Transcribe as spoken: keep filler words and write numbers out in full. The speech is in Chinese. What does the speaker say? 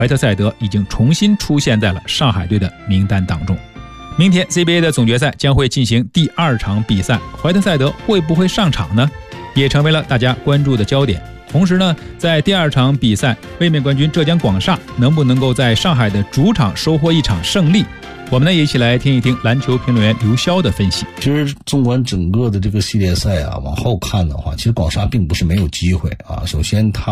怀特塞德已经重新出现在了上海队的名单当中。明天 C B A 的总决赛将会进行第二场比赛，怀特塞德会不会上场呢？也成为了大家关注的焦点。同时呢，在第二场比赛，卫冕冠军浙江广厦能不能够在上海的主场收获一场胜利？我们呢也一起来听一听篮球评论员刘潇的分析。 其实纵观整个的这个系列赛啊，往后看的话，其实广厦并不是没有机会啊。首先他